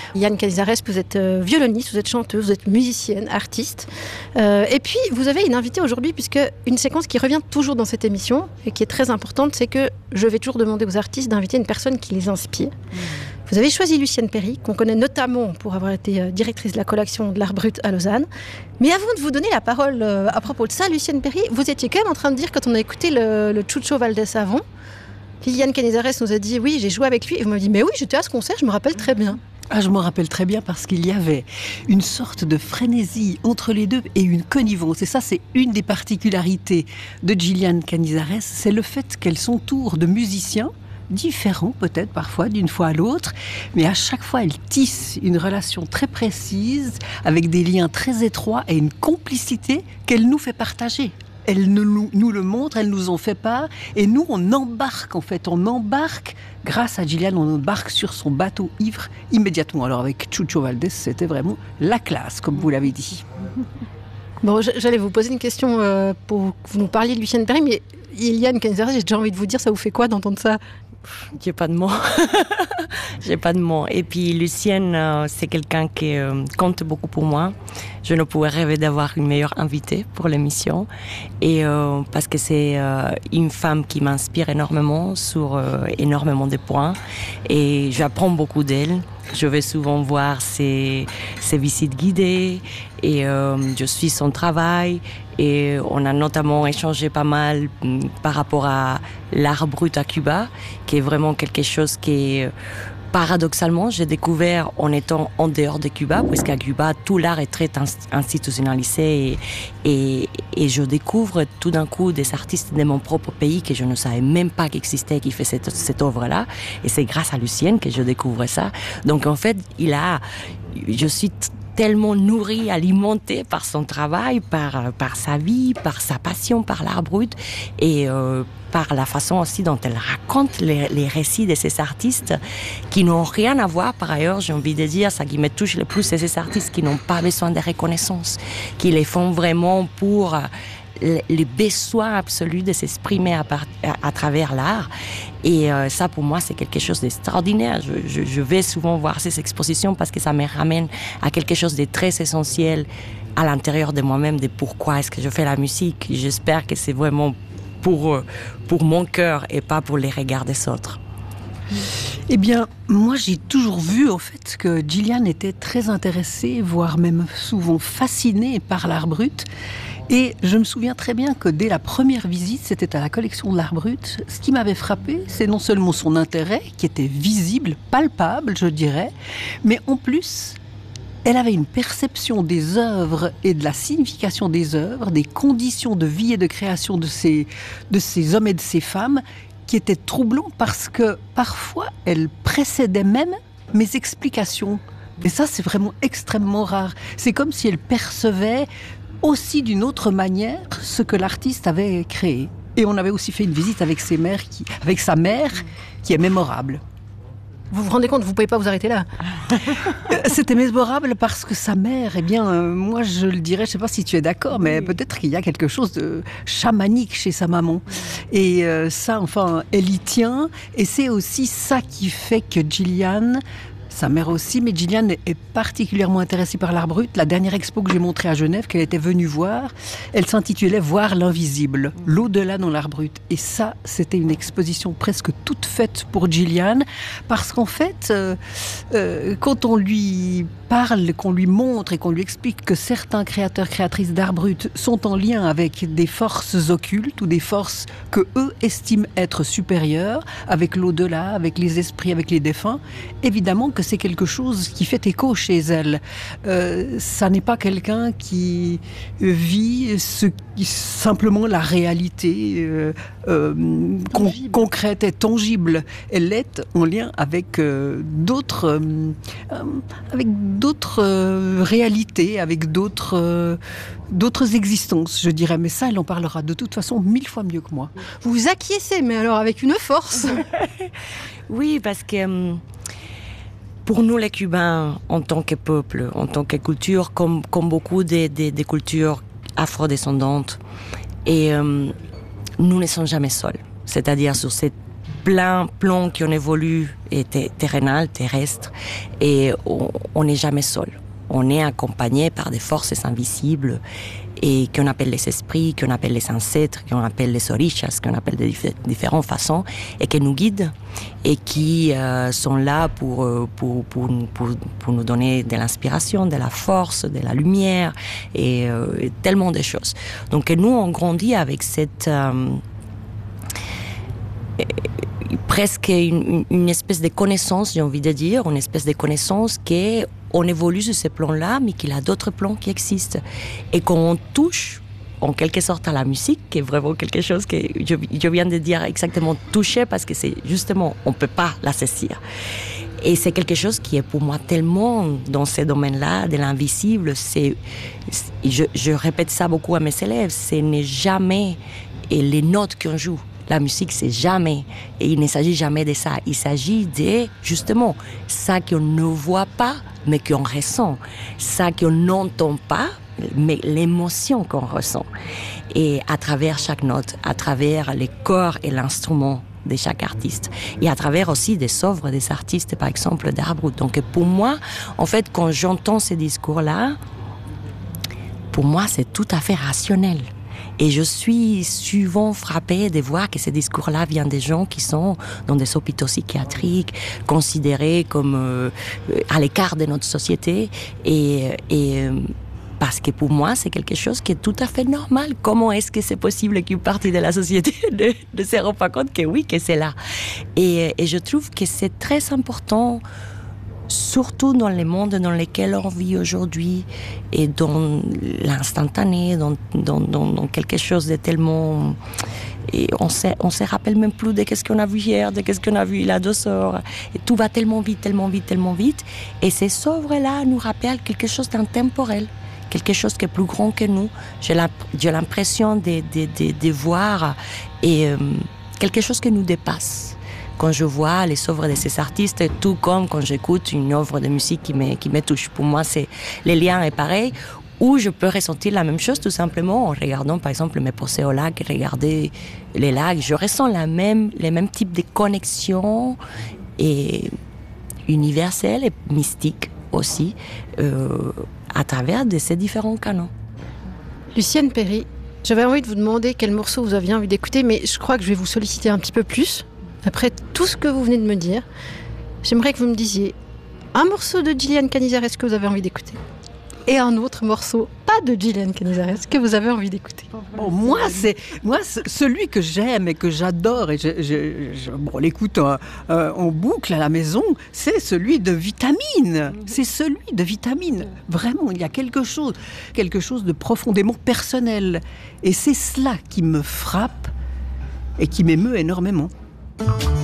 Yann Canizares, vous êtes violoniste, vous êtes chanteuse, vous êtes musicienne, artiste. Et puis, vous avez une invitée aujourd'hui, puisque une séquence qui revient toujours dans cette émission et qui est très importante, c'est que je vais toujours demander aux artistes d'inviter une personne qui les inspire. Vous avez choisi Lucienne Perry, qu'on connaît notamment pour avoir été directrice de la collection de l'art brut à Lausanne. Mais avant de vous donner la parole à propos de ça, Lucienne Perry, vous étiez quand même en train de dire, quand on a écouté le Chucho Valdés avant, Yann Canizares nous a dit « Oui, j'ai joué avec lui ». Et vous m'avez dit « Mais oui, j'étais à ce concert, je me rappelle très bien ». Ah, je me rappelle très bien parce qu'il y avait une sorte de frénésie entre les deux et une connivence. Et ça, c'est une des particularités de Gillian Canizares, c'est le fait qu'elle s'entoure de musiciens différents peut-être parfois d'une fois à l'autre, mais à chaque fois elle tisse une relation très précise avec des liens très étroits et une complicité qu'elle nous fait partager. Elle nous le montre, elle nous en fait part, et nous on embarque grâce à Gillian, on embarque sur son bateau ivre immédiatement. Alors avec Chucho Valdés, c'était vraiment la classe, comme vous l'avez dit. Bon, j'allais vous poser une question pour que vous nous parliez de Lucienne Perry, mais Yann Canizares, j'ai déjà envie de vous dire, ça vous fait quoi d'entendre ça ? J'ai pas de mots. J'ai pas de mots. Et puis Lucienne, c'est quelqu'un qui compte beaucoup pour moi. Je ne pourrais rêver d'avoir une meilleure invitée pour l'émission. Et parce que c'est une femme qui m'inspire énormément sur énormément de points. Et j'apprends beaucoup d'elle. Je vais souvent voir ses visites guidées et je suis son travail. Et on a notamment échangé pas mal par rapport à l'art brut à Cuba, qui est vraiment quelque chose qui est, paradoxalement, j'ai découvert en étant en dehors de Cuba, puisqu'à Cuba, tout l'art est très institutionnalisé et je découvre tout d'un coup des artistes de mon propre pays que je ne savais même pas qu'existaient, qui fait cette œuvre-là. Et c'est grâce à Lucienne que je découvre ça. Donc en fait, je suis tellement nourrie, alimentée par son travail, par sa vie, par sa passion, par l'art brut et par la façon aussi dont elle raconte les récits de ces artistes qui n'ont rien à voir. Par ailleurs, j'ai envie de dire, ça qui me touche le plus, c'est ces artistes qui n'ont pas besoin de reconnaissance, qui les font vraiment pour les besoins absolus de s'exprimer à travers l'art. Et ça, pour moi, c'est quelque chose d'extraordinaire. Je vais souvent voir ces expositions parce que ça me ramène à quelque chose de très essentiel à l'intérieur de moi-même, de pourquoi est-ce que je fais la musique. J'espère que c'est vraiment pour mon cœur et pas pour les regards des autres. Eh bien, moi j'ai toujours vu en fait que Gillian était très intéressée, voire même souvent fascinée par l'art brut. Et je me souviens très bien que dès la première visite, c'était à la collection de l'art brut. Ce qui m'avait frappé, c'est non seulement son intérêt, qui était visible, palpable, je dirais, mais en plus, elle avait une perception des œuvres et de la signification des œuvres, des conditions de vie et de création de ces hommes et de ces femmes, qui était troublant parce que parfois, elle précédait même mes explications. Et ça, c'est vraiment extrêmement rare. C'est comme si elle percevait aussi d'une autre manière ce que l'artiste avait créé. Et on avait aussi fait une visite avec sa mère qui est mémorable. Vous vous rendez compte, vous ne pouvez pas vous arrêter là. C'était mémorable parce que sa mère, eh bien, moi je le dirais, je ne sais pas si tu es d'accord, mais peut-être qu'il y a quelque chose de chamanique chez sa maman. Et ça, enfin, elle y tient. Et c'est aussi ça qui fait que Gillian, sa mère aussi, mais Gillian est particulièrement intéressée par l'art brut. La dernière expo que j'ai montrée à Genève, qu'elle était venue voir, elle s'intitulait « Voir l'invisible », l'au-delà dans l'art brut. Et ça, c'était une exposition presque toute faite pour Gillian, parce qu'en fait, quand on lui parle, qu'on lui montre et qu'on lui explique que certains créateurs, créatrices d'art brut sont en lien avec des forces occultes ou des forces que eux estiment être supérieures, avec l'au-delà, avec les esprits, avec les défunts, évidemment que c'est quelque chose qui fait écho chez elle. Ça n'est pas quelqu'un qui vit simplement la réalité concrète et tangible. Elle est en lien avec d'autres réalités, avec d'autres existences, je dirais. Mais ça, elle en parlera de toute façon 1000 fois mieux que moi. Vous vous acquiescez, mais alors avec une force. Oui, parce que pour nous, les Cubains, en tant que peuple, en tant que culture, comme beaucoup des cultures afrodescendantes, et nous ne sommes jamais seuls. C'est-à-dire sur cette plein plans qui ont évolué terrestres, et on n'est jamais seul. On est accompagné par des forces invisibles et qu'on appelle les esprits, qu'on appelle les ancêtres, qu'on appelle les orishas, qu'on appelle de différentes façons, et qui nous guident et qui sont là pour nous donner de l'inspiration, de la force, de la lumière et tellement de choses. Donc nous, on grandit avec cette... presque une espèce de connaissance, j'ai envie de dire, une espèce de connaissance qu'on évolue sur ces plans-là, mais qu'il y a d'autres plans qui existent. Et quand on touche, en quelque sorte, à la musique, qui est vraiment quelque chose que je viens de dire exactement toucher, parce que c'est justement, on ne peut pas la saisir. Et c'est quelque chose qui est pour moi tellement dans ces domaines-là, de l'invisible. Je répète ça beaucoup à mes élèves, ce n'est jamais les notes qu'on joue. La musique, c'est jamais, et il ne s'agit jamais de ça. Il s'agit de, justement, ça qu'on ne voit pas, mais qu'on ressent. Ça qu'on n'entend pas, mais l'émotion qu'on ressent. Et à travers chaque note, à travers les corps et l'instrument de chaque artiste. Et à travers aussi des œuvres des artistes, par exemple, d'Art Brut. Donc pour moi, en fait, quand j'entends ces discours-là, pour moi, c'est tout à fait rationnel. Et je suis souvent frappée de voir que ces discours-là viennent des gens qui sont dans des hôpitaux psychiatriques, considérés comme à l'écart de notre société. Et parce que pour moi, c'est quelque chose qui est tout à fait normal. Comment est-ce que c'est possible qu'une partie de la société ne se rende pas compte que oui, que c'est là. Et je trouve que c'est très important, surtout dans les mondes dans lesquels on vit aujourd'hui, et dans l'instantané, dans quelque chose de tellement... Et on se rappelle même plus de qu'est-ce qu'on a vu hier, de qu'est-ce qu'on a vu il y a 2 heures. Et tout va tellement vite, tellement vite, tellement vite. Et ces œuvres-là nous rappellent quelque chose d'intemporel, quelque chose qui est plus grand que nous. J'ai l'impression de voir quelque chose qui nous dépasse. Quand je vois les œuvres de ces artistes, tout comme quand j'écoute une œuvre de musique qui me touche. Pour moi, les liens est pareil. Ou je peux ressentir la même chose tout simplement en regardant, par exemple, me poser au lac, regarder les lacs. Je ressens les mêmes types de connexions et universelles et mystiques aussi à travers de ces différents canaux. Lucienne Perry, j'avais envie de vous demander quel morceau vous aviez envie d'écouter, mais je crois que je vais vous solliciter un petit peu plus. Après tout ce que vous venez de me dire, j'aimerais que vous me disiez un morceau de Gillian Canizares que vous avez envie d'écouter et un autre morceau, pas de Gillian Canizares, que vous avez envie d'écouter. Bon, moi, celui que j'aime et que j'adore, et on l'écoute en boucle à la maison, c'est celui de Vitamine. C'est celui de Vitamine. Vraiment, il y a quelque chose de profondément personnel. Et c'est cela qui me frappe et qui m'émeut énormément.